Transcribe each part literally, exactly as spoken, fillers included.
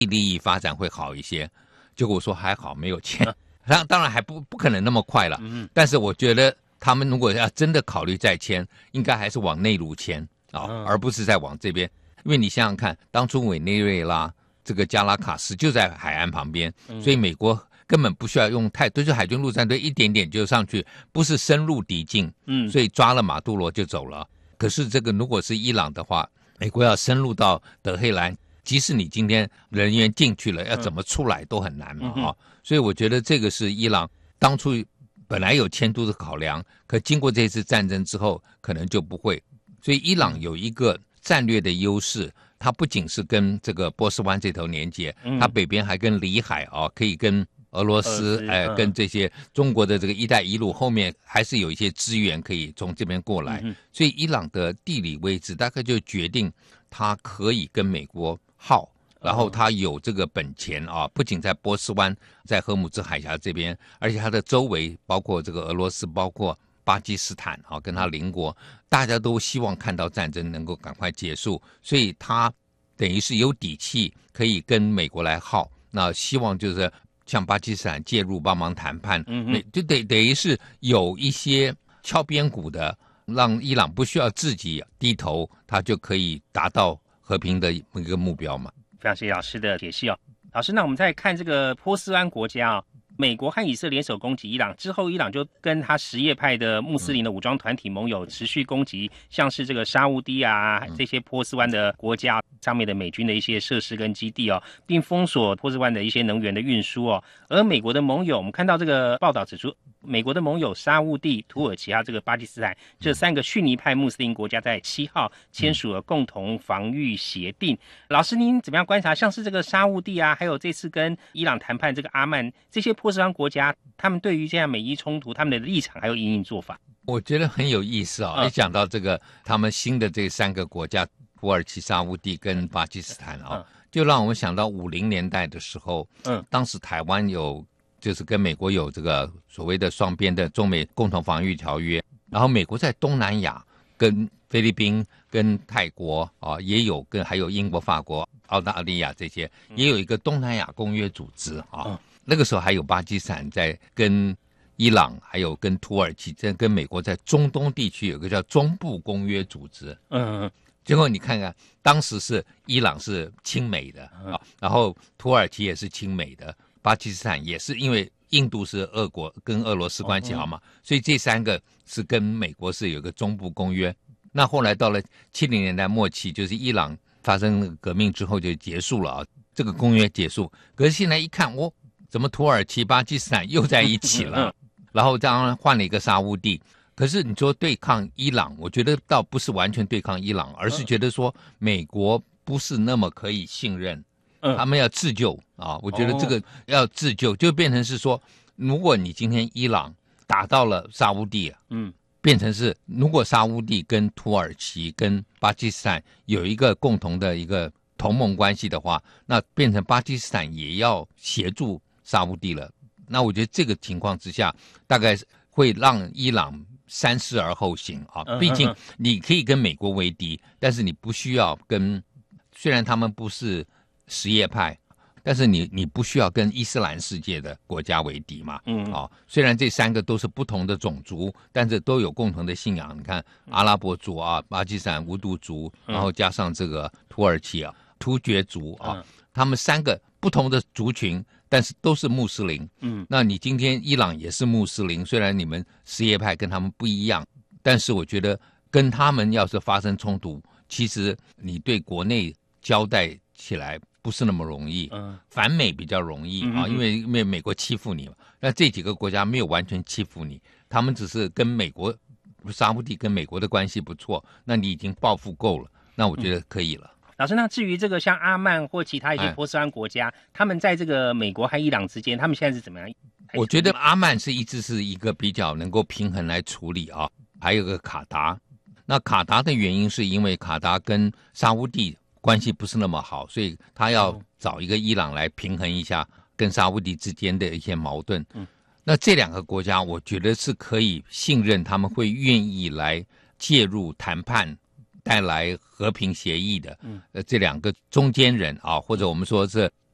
利益发展会好一些。结果我说还好没有签，当当然还不不可能那么快了。嗯，但是我觉得他们如果要真的考虑再签，应该还是往内陆签啊、哦，而不是再往这边。因为你想想看，当初委内瑞拉这个加拉卡斯就在海岸旁边，所以美国根本不需要用太多，就海军陆战队一点点就上去，不是深入敌境，嗯，所以抓了马杜罗就走了。可是这个如果是伊朗的话，美国要深入到德黑兰，即使你今天人员进去了，要怎么出来都很难嘛，嗯哦、所以我觉得这个是伊朗当初本来有迁都的考量，可经过这次战争之后，可能就不会。所以伊朗有一个战略的优势，它不仅是跟这个波斯湾这头连接，它北边还跟里海啊、哦，可以跟俄罗斯，哎、呃，跟这些中国的这个一带一路后面还是有一些资源可以从这边过来，嗯、所以伊朗的地理位置大概就决定它可以跟美国耗，然后它有这个本钱啊，不仅在波斯湾，在荷姆兹海峡这边，而且它的周围包括这个俄罗斯，包括巴基斯坦啊，跟它邻国，大家都希望看到战争能够赶快结束，所以它等于是有底气可以跟美国来耗，那希望就是像巴基斯坦介入帮忙谈判，嗯，就等等于是有一些敲边鼓的，让伊朗不需要自己低头，它就可以达到和平的一个目标嘛。 非常谢谢老师的解析哦。老师，那我们再看这个波斯湾国家啊、哦，美国和以色列联手攻击伊朗之后，伊朗就跟他什叶派的穆斯林的武装团体盟友持续攻击，像是这个沙烏地啊这些波斯湾的国家上面的美军的一些设施跟基地哦，并封锁波斯湾的一些能源的运输哦。而美国的盟友，我们看到这个报道指出，美国的盟友沙烏地、土耳其还有这个巴基斯坦这三个逊尼派穆斯林国家在七号签署了共同防御协定。老师，您怎么样观察？像是这个沙烏地啊，还有这次跟伊朗谈判这个阿曼这些波斯湾国家，他们对于这样美伊冲突，他们的立场还有因应做法， 我觉得很有意思啊、哦。嗯、一讲到这个，他们新的这三个国家，土耳其、沙烏地跟巴基斯坦啊、哦，嗯、就让我们想到五零年代的时候，嗯，当时台湾有就是跟美国有这个所谓的双边的中美共同防御条约，然后美国在东南亚跟菲律宾、跟泰国啊，也有跟还有英国、法国、澳大利亚这些，也有一个东南亚公约组织啊。嗯、那个时候还有巴基斯坦在跟伊朗，还有跟土耳其，在跟美国在中东地区有个叫中部公约组织。嗯，结果你看看，当时是伊朗是亲美的啊，然后土耳其也是亲美的，巴基斯坦也是，因为印度是俄国跟俄罗斯关系好嘛，所以这三个是跟美国是有个中部公约。那后来到了七零年代末期，就是伊朗发生革命之后就结束了啊，这个公约结束。可是现在一看，哦，怎么土耳其、巴基斯坦又在一起了？然后当然换了一个沙烏地。可是你说对抗伊朗，我觉得倒不是完全对抗伊朗，而是觉得说美国不是那么可以信任，他们要自救啊。我觉得这个要自救，就变成是说，如果你今天伊朗打到了沙烏地，嗯。变成是，如果沙烏地跟土耳其跟巴基斯坦有一个共同的一个同盟关系的话，那变成巴基斯坦也要协助沙烏地了。那我觉得这个情况之下，大概会让伊朗三思而后行啊。毕竟你可以跟美国为敌，但是你不需要跟，虽然他们不是什叶派。但是你你不需要跟伊斯兰世界的国家为敌嘛？嗯，哦，虽然这三个都是不同的种族，但是都有共同的信仰。你看阿拉伯族啊，巴基斯坦无毒族，然后加上这个土耳其啊，突厥族啊，嗯、他们三个不同的族群，但是都是穆斯林。嗯，那你今天伊朗也是穆斯林，虽然你们什叶派跟他们不一样，但是我觉得跟他们要是发生冲突，其实你对国内交代起来不是那么容易，嗯，反美比较容易啊，因为因为美国欺负你嘛。那这几个国家没有完全欺负你，他们只是跟美国沙烏地跟美国的关系不错，那你已经报复够了，那我觉得可以了。 嗯、老师，那至于这个像阿曼或其他一些波斯湾国家，哎、他们在这个美国和伊朗之间，他们现在是怎么样？ 我觉得阿曼是一直是一个比较能够平衡来处理啊，还有个卡达。那卡达的原因是因为卡达跟沙烏地关系不是那么好，所以他要找一个伊朗来平衡一下跟沙烏地之间的一些矛盾。嗯，那这两个国家，我觉得是可以信任他们会愿意来介入谈判，带来和平协议的。嗯，呃，这两个中间人啊，或者我们说是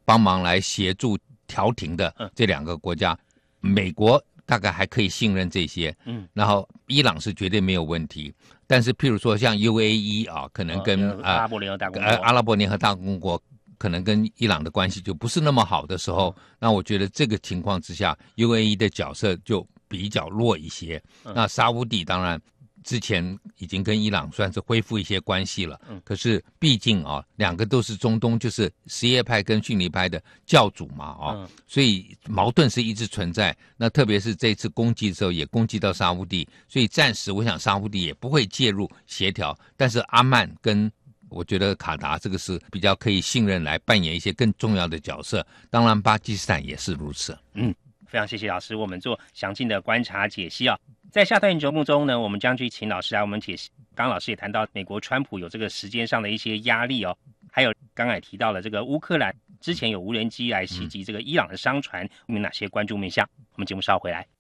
帮忙来协助调停的这两个国家，美国大概还可以信任这些，嗯，然后伊朗是绝对没有问题。但是譬如说像 U A E 啊，可能跟、 哦、阿拉伯联合大公国、 呃、阿拉伯联合大公国可能跟伊朗的关系就不是那么好的时候，嗯、那我觉得这个情况之下 ，U A E 的角色就比较弱一些。嗯、那沙烏地当然之前已经跟伊朗算是恢复一些关系了，嗯、可是毕竟啊，两个都是中东就是什叶派跟逊尼派的教主嘛，啊、嗯，所以矛盾是一直存在。那特别是这次攻击的时候，也攻击到沙烏地，所以暂时我想沙烏地也不会介入协调，但是阿曼跟我觉得卡达这个是比较可以信任来扮演一些更重要的角色，当然巴基斯坦也是如此。 嗯，非常谢谢老师，我们做详尽的观察解析啊。在下段节目中呢，我们将去请老师来我们解析。刚刚老师也谈到美国川普有这个时间上的一些压力哦，还有刚刚也提到了这个乌克兰之前有无人机来袭击这个伊朗的商船，有哪些关注面向？我们节目稍后回来。